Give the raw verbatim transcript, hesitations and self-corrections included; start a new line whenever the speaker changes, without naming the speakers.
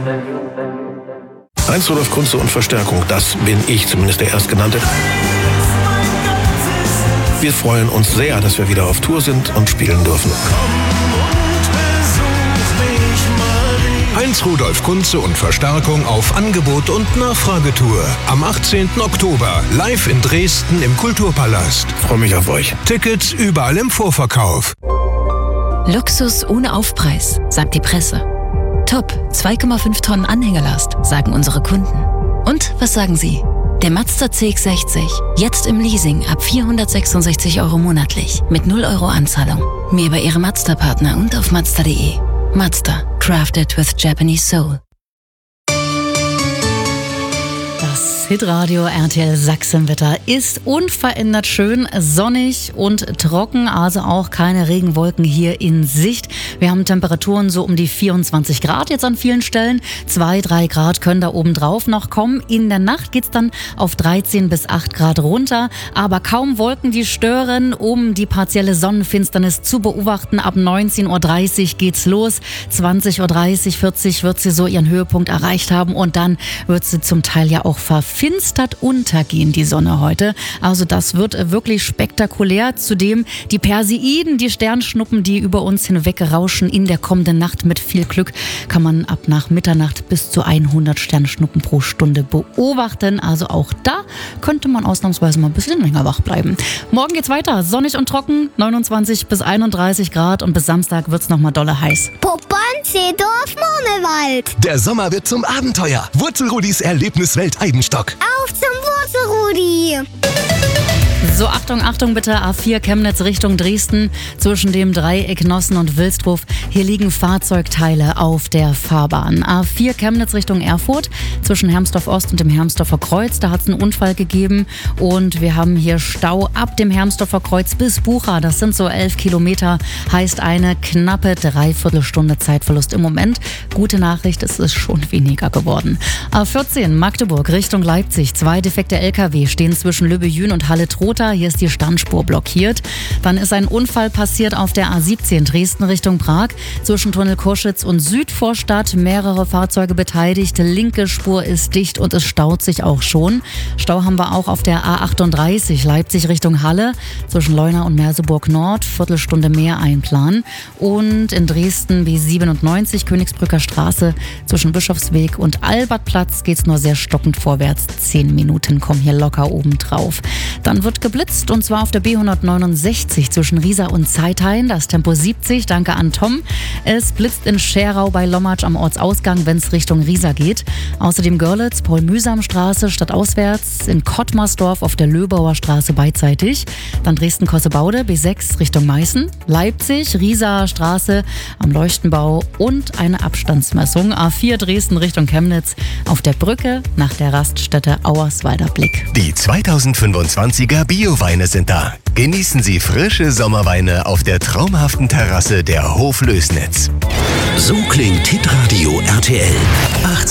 Heinz Rudolf Kunze und Verstärkung, das bin ich, zumindest der Erstgenannte. Wir freuen uns sehr, dass wir wieder auf Tour sind und spielen dürfen.
Heinz Rudolf Kunze und Verstärkung auf Angebot und Nachfragetour. Am achtzehnten Oktober live in Dresden im Kulturpalast.
Freue mich auf euch.
Tickets überall im Vorverkauf.
Luxus ohne Aufpreis, sagt die Presse. Top, zwei Komma fünf Tonnen Anhängerlast, sagen unsere Kunden. Und was sagen Sie? Der Mazda C X sechzig, jetzt im Leasing ab vierhundertsechsundsechzig Euro monatlich, mit null Euro Anzahlung. Mehr bei Ihrem Mazda-Partner und auf mazda punkt de. Mazda, crafted with Japanese soul. Das Hitradio R T L Sachsenwetter ist unverändert schön, sonnig und trocken, also auch keine Regenwolken hier in Sicht. Wir haben Temperaturen so um die vierundzwanzig Grad jetzt an vielen Stellen. Zwei, drei Grad können da oben drauf noch kommen. In der Nacht geht's dann auf dreizehn bis acht Grad runter, aber kaum Wolken, die stören, um die partielle Sonnenfinsternis zu beobachten. Ab neunzehn Uhr dreißig geht's los. zwanzig Uhr dreißig, vierzig wird sie so ihren Höhepunkt erreicht haben und dann wird sie zum Teil ja auch verfinstert untergehen, die Sonne heute. Also das wird wirklich spektakulär. Zudem die Perseiden, die Sternschnuppen, die über uns hinweg rauschen in der kommenden Nacht. Mit viel Glück kann man ab nach Mitternacht bis zu hundert Sternschnuppen pro Stunde beobachten. Also auch da könnte man ausnahmsweise mal ein bisschen länger wach bleiben. Morgen geht's weiter. Sonnig und trocken, neunundzwanzig bis einunddreißig Grad und bis Samstag wird's nochmal dolle heiß.
Poppern, Seedorf, Murmelwald.
Der Sommer wird zum Abenteuer. Wurzelrudis Erlebniswelt Eibenstock.
Auf zum Wurzelrudi.
So, Achtung, Achtung bitte, A vier Chemnitz Richtung Dresden, zwischen dem Dreieck Nossen und Wilsdruf. Hier liegen Fahrzeugteile auf der Fahrbahn. A vier Chemnitz Richtung Erfurt, zwischen Hermsdorf Ost und dem Hermsdorfer Kreuz. Da hat es einen Unfall gegeben und wir haben hier Stau ab dem Hermsdorfer Kreuz bis Bucha. Das sind so elf Kilometer, heißt eine knappe Dreiviertelstunde Zeitverlust im Moment. Gute Nachricht, es ist schon weniger geworden. A vierzehn Magdeburg Richtung Leipzig. Zwei defekte L K W stehen zwischen Lübbejün und Halle-Trotha. Hier ist die Standspur blockiert. Dann ist ein Unfall passiert auf der A siebzehn Dresden Richtung Prag. Zwischen Tunnel Koschitz und Südvorstadt. Mehrere Fahrzeuge beteiligt. Linke Spur ist dicht und es staut sich auch schon. Stau haben wir auch auf der A achtunddreißig Leipzig Richtung Halle. Zwischen Leuna und Merseburg Nord. Viertelstunde mehr einplanen. Und in Dresden B siebenundneunzig Königsbrücker Straße. Zwischen Bischofsweg und Albertplatz geht es nur sehr stockend vorwärts. Zehn Minuten kommen hier locker oben drauf. Dann wird geblitzt und zwar auf der B hundertneunundsechzig zwischen Riesa und Zeithain. Das Tempo siebzig, danke an Tom. Es blitzt in Scherau bei Lommatsch am Ortsausgang, wenn es Richtung Riesa geht. Außerdem Görlitz, Paul-Mühsam-Straße stadtauswärts, in Kottmarsdorf auf der Löbauer Straße beidseitig. Dann Dresden-Kossebaude, B sechs Richtung Meißen. Leipzig, Riesa Straße am Leuchtenbau und eine Abstandsmessung. A vier Dresden Richtung Chemnitz auf der Brücke nach der Raststätte Auerswalder Blick.
Die zweitausendfünfundzwanziger Bioweine sind da. Genießen Sie frische Sommerweine auf der traumhaften Terrasse der Hof Lößnitz.
So klingt Hitradio R T L. achtzehn